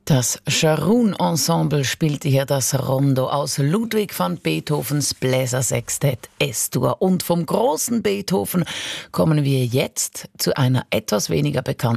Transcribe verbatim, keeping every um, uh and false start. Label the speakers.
Speaker 1: Das Scharoun-Ensemble spielte hier das Rondo aus Ludwig van Beethovens Bläsersextett S-Dur. Und vom großen Beethoven kommen wir jetzt zu einer etwas weniger bekannten